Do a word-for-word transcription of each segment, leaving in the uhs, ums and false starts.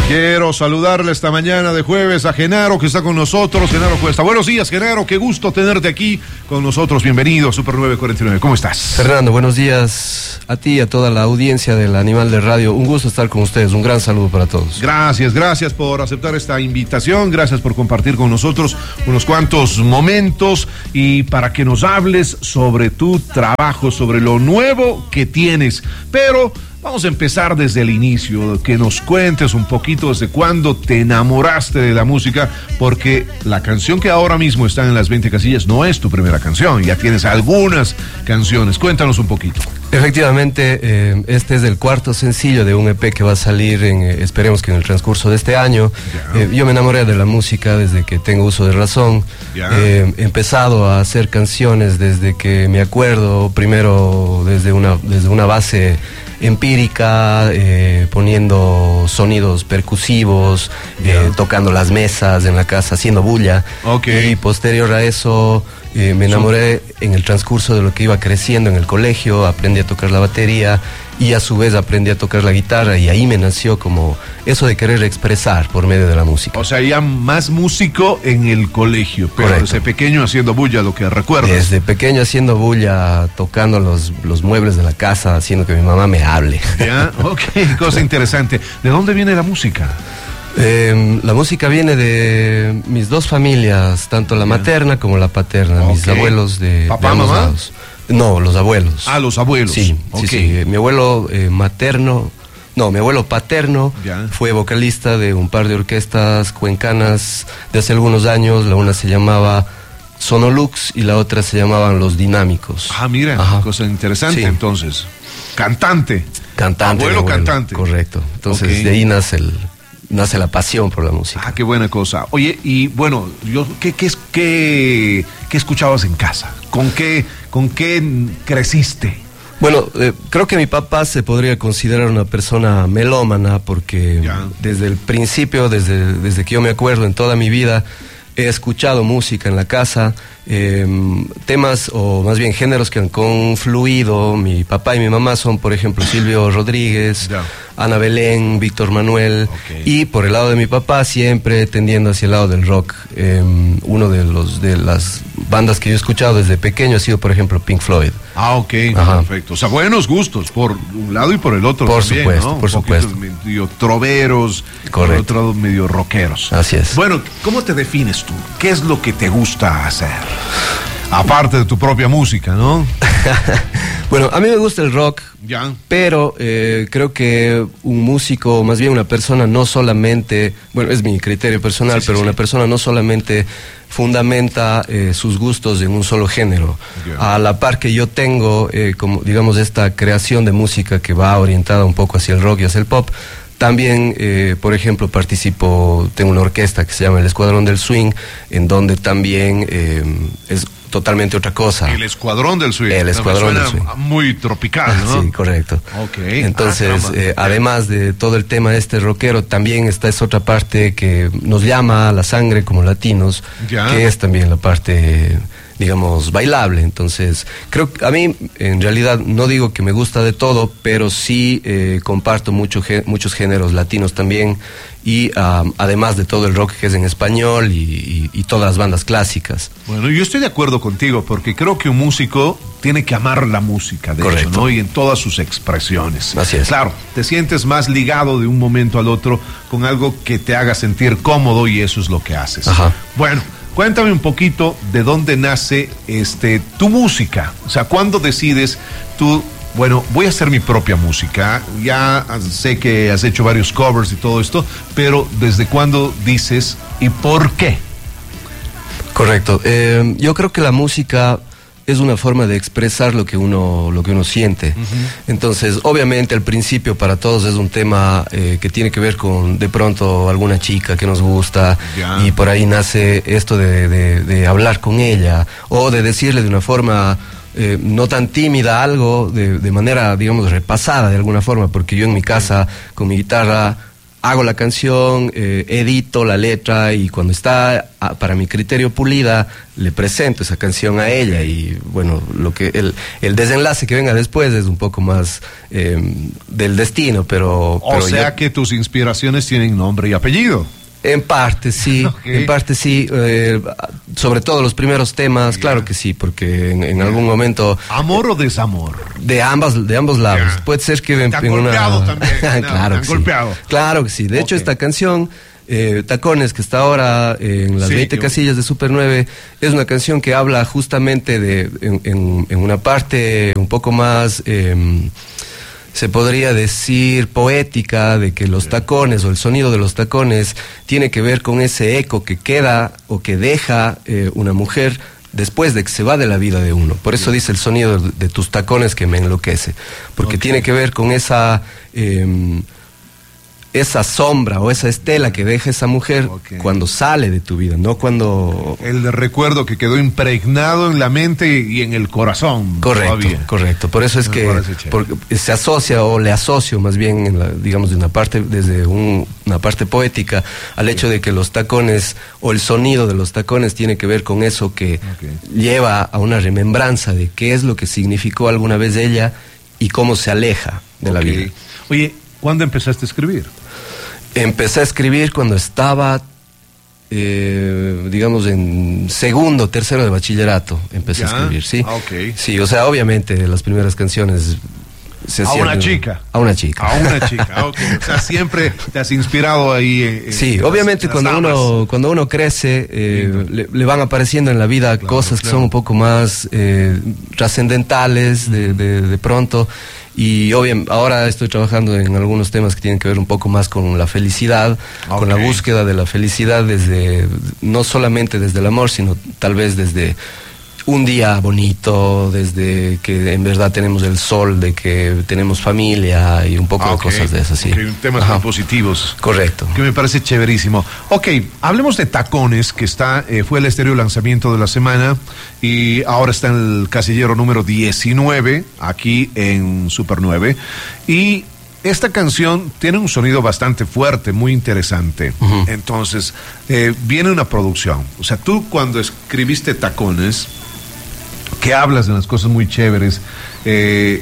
Quiero saludarle esta mañana de jueves a Genaro, que está con nosotros. Genaro Cuesta. Buenos días, Genaro. Qué gusto tenerte aquí con nosotros. Bienvenido a Super nueve cuarenta y nueve. ¿Cómo estás? Fernando, buenos días a ti y a toda la audiencia del Animal de Radio. Un gusto estar con ustedes. Un gran saludo para todos. Gracias, gracias por aceptar esta invitación. Gracias por compartir con nosotros unos cuantos momentos y para que nos hables sobre tu trabajo, sobre lo nuevo que tienes. Pero vamos a empezar desde el inicio, que nos cuentes un poquito desde cuándo te enamoraste de la música, porque la canción que ahora mismo está en las veinte casillas no es tu primera canción, ya tienes algunas canciones. Cuéntanos un poquito. Efectivamente, eh, este es el cuarto sencillo de un E P que va a salir, en, eh, esperemos que en el transcurso de este año. Eh, yo me enamoré de la música desde que tengo uso de razón. Eh, he empezado a hacer canciones desde que me acuerdo, primero desde una, desde una base empírica, eh, poniendo sonidos percusivos, eh, tocando las mesas en la casa, haciendo bulla. Okay. Y posterior a eso eh, me enamoré en el transcurso de lo que iba creciendo en el colegio, aprendí a tocar la batería y a su vez aprendí a tocar la guitarra, y ahí me nació como eso de querer expresar por medio de la música. O sea, ya más músico en el colegio, pero Correcto. Desde pequeño haciendo bulla, lo que recuerdas. Desde pequeño haciendo bulla, tocando los, los muebles de la casa, haciendo que mi mamá me hable. Ya, ok, cosa interesante. ¿De dónde viene la música? Eh, la música viene de mis dos familias, tanto la materna como la paterna, Okay. mis abuelos de, ¿Papá, de ambos mamá? lados. No, los abuelos. Ah, los abuelos. Sí, okay. sí, sí. Mi abuelo eh, materno, no, mi abuelo paterno Ya. fue vocalista de un par de orquestas cuencanas de hace algunos años. La una se llamaba Sonolux y la otra se llamaban Los Dinámicos. Ah, mira, Ajá. cosa interesante. Sí. Entonces, cantante. Cantante. Abuelo, mi cantante. Correcto. Entonces, Okay. de ahí nace el... nace la pasión por la música. Ah, qué buena cosa. Oye, y bueno, yo, ¿qué, qué, qué, qué escuchabas en casa? ¿Con qué, con qué creciste? Bueno, eh, creo que mi papá se podría considerar una persona melómana porque Ya. desde el principio, desde, desde que yo me acuerdo en toda mi vida, he escuchado música en la casa, eh, temas o más bien géneros que han confluido. Mi papá y mi mamá son, por ejemplo, Silvio Rodríguez, Ya. Ana Belén, Víctor Manuel, Ok. y por el lado de mi papá siempre tendiendo hacia el lado del rock. Eh, uno de los de las bandas que yo he escuchado desde pequeño ha sido, por ejemplo, Pink Floyd. Ah, ok, Ajá. perfecto. O sea, buenos gustos, por un lado y por el otro Por también, supuesto, ¿no? por Un poquito supuesto. medio troveros, por Correcto. otro lado medio rockeros. Así es. Bueno, ¿cómo te defines tú? ¿Qué es lo que te gusta hacer? Aparte de tu propia música, ¿no? Bueno, a mí me gusta el rock, Ya. pero eh, creo que un músico, más bien una persona, no solamente, bueno, es mi criterio personal, Sí, sí, pero sí. una persona no solamente fundamenta eh, sus gustos en un solo género. Ya. A la par que yo tengo, eh, como digamos, esta creación de música que va orientada un poco hacia el rock y hacia el pop. También, eh, por ejemplo, participo, tengo una orquesta que se llama El Escuadrón del Swing, en donde también eh, es totalmente otra cosa. El Escuadrón del Swing. El Escuadrón Me del suena Swing. muy tropical, ¿no? Sí, correcto. Ok. Entonces, Ah, caramba. eh, además de todo el tema este rockero, también está esa otra parte que nos llama a la sangre como latinos, Ya. que es también la parte, digamos, bailable. Entonces, creo que a mí, en realidad, no digo que me gusta de todo, pero sí eh, comparto mucho, gé- muchos géneros latinos también, y um, además de todo el rock que es en español y, y- y todas las bandas clásicas. Bueno, yo estoy de acuerdo contigo, porque creo que un músico tiene que amar la música, de Correcto. hecho, ¿no? Y en todas sus expresiones. Así es. Claro, te sientes más ligado de un momento al otro con algo que te haga sentir cómodo, y eso es lo que haces. Ajá. Bueno, cuéntame un poquito de dónde nace este tu música. O sea, ¿cuándo decides tú, bueno, voy a hacer mi propia música? Ya sé que has hecho varios covers y todo esto, pero ¿desde cuándo dices y por qué? Correcto. Eh, yo creo que la música es una forma de expresar lo que uno, lo que uno siente. Entonces, obviamente, al principio para todos es un tema eh, que tiene que ver con, de pronto, alguna chica que nos gusta, Ya. y por ahí nace esto de, de, de hablar con ella, o de decirle de una forma eh, no tan tímida algo, de, de manera, digamos, repasada de alguna forma, porque yo en mi casa, con mi guitarra, hago la canción, eh, edito la letra y cuando está a, para mi criterio pulida, le presento esa canción a ella y bueno, lo que el, el desenlace que venga después es un poco más eh, del destino, pero... O pero sea yo, que tus inspiraciones tienen nombre y apellido. En parte sí, okay. en parte sí, eh, sobre todo los primeros temas, yeah. claro que sí, porque en, en yeah. algún momento... ¿Amor o desamor? De ambas, de ambos lados. Yeah. Puede ser que... ¿Te han en golpeado una... también? claro, no, ¿te han que golpeado? Sí. Claro que sí. De okay. hecho, esta canción, eh, Tacones, que está ahora en las sí, veinte yo... casillas de Super nueve, es una canción que habla justamente de, en, en, en una parte un poco más... Eh, se podría decir poética, de que los tacones o el sonido de los tacones tiene que ver con ese eco que queda o que deja eh, una mujer después de que se va de la vida de uno. Por eso dice el sonido de, de tus tacones que me enloquece, porque okay. tiene que ver con esa... Eh, esa sombra o esa estela que deja esa mujer okay. cuando sale de tu vida, no cuando... El recuerdo que quedó impregnado en la mente y en el corazón. Correcto, todavía. correcto. Por eso es Me que porque se asocia o le asocio más bien, en la, digamos, de una parte, desde un, una parte poética, al sí. hecho de que los tacones o el sonido de los tacones tiene que ver con eso que okay. lleva a una remembranza de qué es lo que significó alguna vez ella y cómo se aleja de okay. la vida. Oye, ¿cuándo empezaste a escribir? Empecé a escribir cuando estaba, eh, digamos, en segundo, tercero de bachillerato. Empecé ¿Ya? a escribir, ¿sí? Ah, okay. Sí, o sea, obviamente las primeras canciones... Se a una chica. A una chica. A una chica, ok. O sea, siempre te has inspirado ahí. En, sí, en obviamente las, cuando las uno cuando uno crece, eh, le, le van apareciendo en la vida claro, cosas claro. que son un poco más eh, trascendentales de, de, de pronto. Y obviamente ahora estoy trabajando en algunos temas que tienen que ver un poco más con la felicidad, okay. con la búsqueda de la felicidad desde, no solamente desde el amor, sino tal vez desde un día bonito, desde que en verdad tenemos el sol, de que tenemos familia y un poco ah, okay. de cosas de esas, sí. Okay, temas muy positivos. Correcto. Que me parece chéverísimo. Ok, hablemos de Tacones, que está eh, fue el estéreo lanzamiento de la semana y ahora está en el casillero número diecinueve, aquí en Super nueve. Y esta canción tiene un sonido bastante fuerte, muy interesante. Uh-huh. Entonces, eh, viene una producción. O sea, tú cuando escribiste Tacones, que hablas de unas cosas muy chéveres, eh,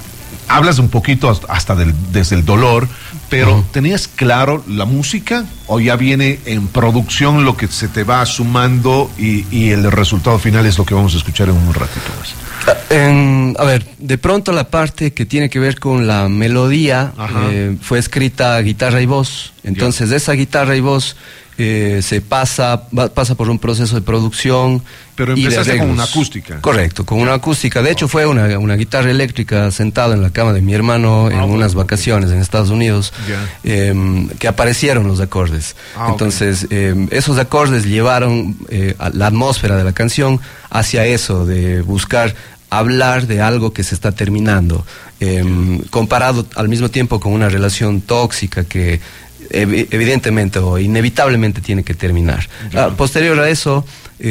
hablas un poquito hasta del, desde el dolor, pero uh-huh. ¿tenías claro la música o ya viene en producción lo que se te va sumando y, y el resultado final es lo que vamos a escuchar en un ratito más? En, a ver, de pronto la parte que tiene que ver con la melodía eh, fue escrita guitarra y voz, entonces yeah. de esa guitarra y voz Eh, se pasa va, pasa por un proceso de producción. Pero empezaste con una acústica. Correcto, con una acústica. De hecho fue una, una guitarra eléctrica sentado en la cama de mi hermano ah, en okay, unas vacaciones okay. en Estados Unidos, yeah. eh, que aparecieron los acordes. Ah, Entonces okay. eh, esos acordes llevaron eh, a la atmósfera de la canción hacia eso, de buscar hablar de algo que se está terminando, eh, comparado al mismo tiempo con una relación tóxica que evidentemente o inevitablemente tiene que terminar. Ah, posterior a eso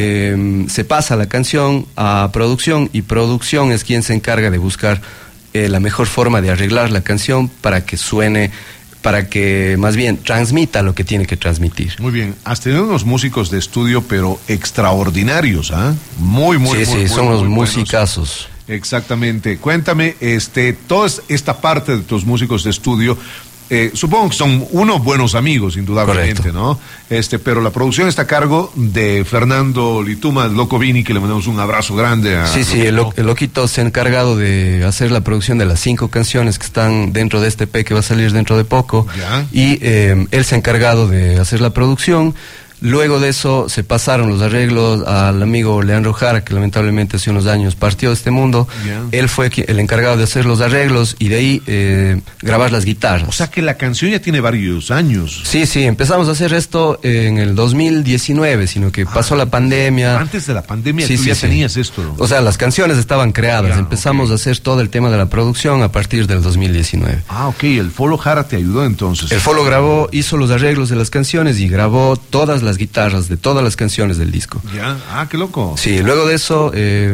eh, se pasa la canción a producción y producción es quien se encarga de buscar eh, la mejor forma de arreglar la canción para que suene, para que más bien transmita lo que tiene que transmitir. Muy bien, has tenido unos músicos de estudio pero extraordinarios, ¿ah? ¿eh? Muy, muy, sí, muy, sí, muy, son muy, los muy musicazos. Exactamente. Cuéntame, este, toda esta parte de tus músicos de estudio. Eh, supongo que son unos buenos amigos, indudablemente, correcto. ¿No? Este, pero la producción está a cargo de Fernando Lituma, el Loco Vini, que le mandamos un abrazo grande. A sí, sí, el, lo, el Loquito se ha encargado de hacer la producción de las cinco canciones que están dentro de este E P que va a salir dentro de poco. ¿Ya? Y eh, él se ha encargado de hacer la producción. Luego de eso se pasaron los arreglos al amigo Leandro Jara, que lamentablemente hace unos años partió de este mundo. Yeah. Él fue el encargado de hacer los arreglos y de ahí eh, grabar las guitarras. O sea que la canción ya tiene varios años. Sí, sí, empezamos a hacer esto en el dos mil diecinueve, sino que ah, pasó la pandemia. Antes de la pandemia sí, tú sí, ya sí. tenías esto. O sea, las canciones estaban creadas. Yeah, empezamos okay. a hacer todo el tema de la producción a partir del dos mil diecinueve. Ah, ok, el Folo Jara te ayudó entonces. El Folo grabó, hizo los arreglos de las canciones y grabó todas las guitarras de todas las canciones del disco. Ya, ah, qué loco. Sí, luego de eso, eh,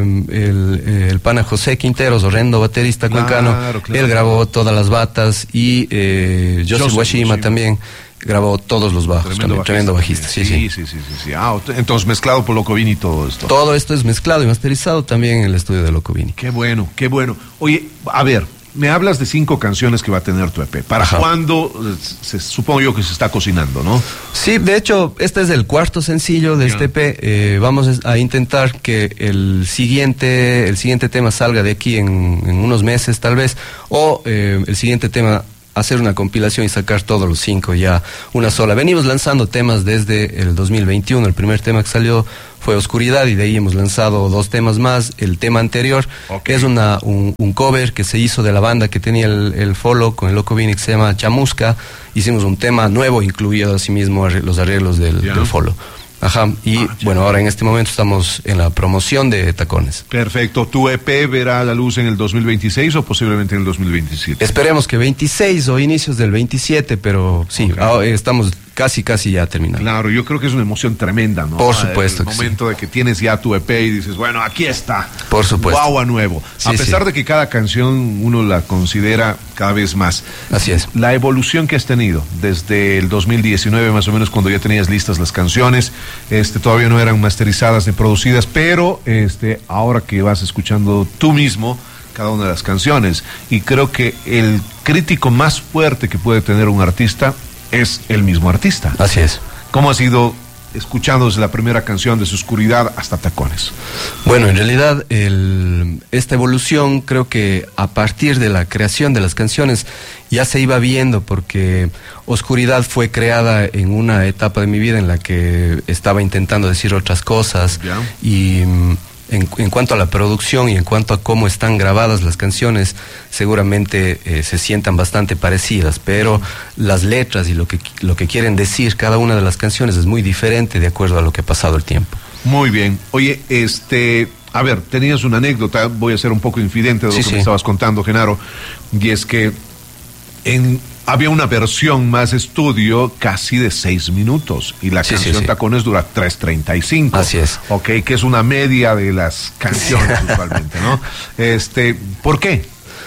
el, el pana José Quinteros, horrendo baterista claro, cuencano, claro. él grabó todas las batas y eh, Joseph Washima también grabó todos los bajos. Tremendo también, tremendo bajista. Sí, sí, sí, sí, sí, sí, sí. Ah, entonces mezclado por Loco Vini y todo esto. Todo esto es mezclado y masterizado también en el estudio de Loco Vini. Qué bueno, qué bueno. Oye, a ver, me hablas de cinco canciones que va a tener tu E P. ¿Para Ajá. cuándo? Se, supongo yo que se está cocinando, ¿no? Sí, de hecho, este es el cuarto sencillo de yeah. este E P. Eh, vamos a intentar que el siguiente, el siguiente tema salga de aquí en, en unos meses, tal vez, o eh, el siguiente tema hacer una compilación y sacar todos los cinco ya una sola. Venimos lanzando temas desde el dos mil veintiuno. El primer tema que salió fue Oscuridad y de ahí hemos lanzado dos temas más. El tema anterior okay. es una, un, un cover que se hizo de la banda que tenía el, el follow con el Loco Vini, que se llama Chamusca. Hicimos un tema nuevo, incluido asimismo los arreglos del, yeah. del follow. Ajá, y ah, bueno, ahora en este momento estamos en la promoción de Tacones. Perfecto. ¿Tu E P verá la luz en el dos mil veintiséis o posiblemente en el dos mil veintisiete? Esperemos que veintiséis o inicios del veintisiete, pero sí, okay. estamos casi, casi ya terminando. Claro, yo creo que es una emoción tremenda, ¿no? Por supuesto. El momento sí. de que tienes ya tu E P y dices, bueno, aquí está. Por supuesto. Guau, nuevo. Sí, a pesar sí. de que cada canción uno la considera cada vez más. Así es. La evolución que has tenido desde el dos mil diecinueve, más o menos, cuando ya tenías listas las canciones, este, todavía no eran masterizadas ni producidas, pero este, ahora que vas escuchando tú mismo cada una de las canciones, y creo que el crítico más fuerte que puede tener un artista es el mismo artista. Así es. ¿Cómo has ido escuchando desde la primera canción de Su Oscuridad hasta Tacones? Bueno, en realidad el, esta evolución creo que a partir de la creación de las canciones ya se iba viendo, porque Oscuridad fue creada en una etapa de mi vida en la que estaba intentando decir otras cosas ¿Ya? y En, en cuanto a la producción y en cuanto a cómo están grabadas las canciones, seguramente eh, se sientan bastante parecidas, pero las letras y lo que, lo que quieren decir cada una de las canciones es muy diferente de acuerdo a lo que ha pasado el tiempo. Muy bien. Oye, este, a ver, tenías una anécdota, voy a ser un poco infidente de lo sí, que sí. me estabas contando, Genaro, y es que en... había una versión más estudio casi de seis minutos y la sí, canción sí, sí. Tacones dura tres treinta y cinco. Así es. Ok, que es una media de las canciones usualmente, ¿no? Este, ¿por qué?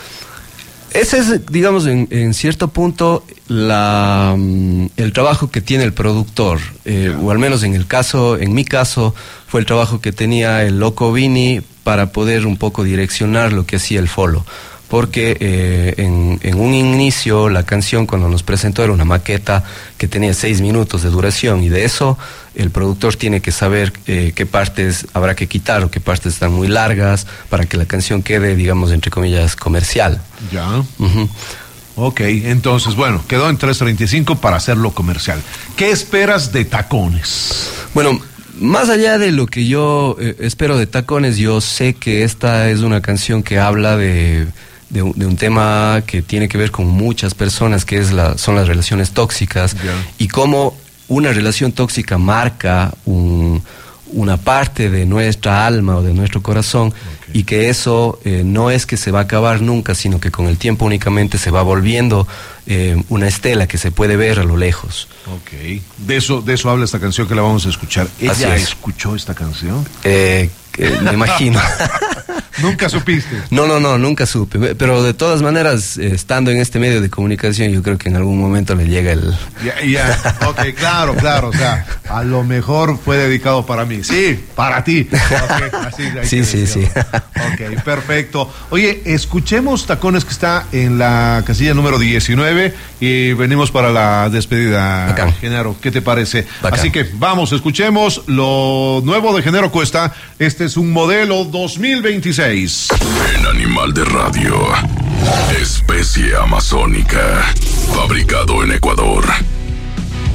Ese es, digamos, en, en cierto punto la, el trabajo que tiene el productor, eh, yeah. o al menos en el caso, en mi caso, fue el trabajo que tenía el Loco Vini para poder un poco direccionar lo que hacía el follow. Porque eh, en, en un inicio la canción cuando nos presentó era una maqueta que tenía seis minutos de duración, y de eso el productor tiene que saber eh, qué partes habrá que quitar o qué partes están muy largas para que la canción quede, digamos, entre comillas, comercial. Ya. Uh-huh. Ok, entonces, bueno, quedó en tres treinta y cinco para hacerlo comercial. ¿Qué esperas de Tacones? Bueno, más allá de lo que yo eh, espero de Tacones, yo sé que esta es una canción que habla de... De un, de un tema que tiene que ver con muchas personas, que es la, son las relaciones tóxicas, yeah. y cómo una relación tóxica marca un, una parte de nuestra alma o de nuestro corazón, okay. y que eso eh, no es que se va a acabar nunca, sino que con el tiempo únicamente se va volviendo eh, una estela que se puede ver a lo lejos. Ok, de eso, de eso habla esta canción que la vamos a escuchar. ¿Ella escuchó esta canción? Eh, eh, me imagino. ¿Nunca supiste? No, no, no, nunca supe. Pero de todas maneras, eh, estando en este medio de comunicación, yo creo que en algún momento le llega el... Ya, ya, ok, claro, claro. O sea, a lo mejor fue dedicado para mí. Sí, para ti. Okay, así, sí, sí, sí. Ok, perfecto. Oye, escuchemos Tacones, que está en la casilla número diecinueve, y venimos para la despedida. Bacán. Genaro, ¿qué te parece? Bacán. Así que vamos, escuchemos lo nuevo de Genaro Cuesta. Este es un modelo dos mil veintiséis. En Animal de Radio, especie amazónica, fabricado en Ecuador.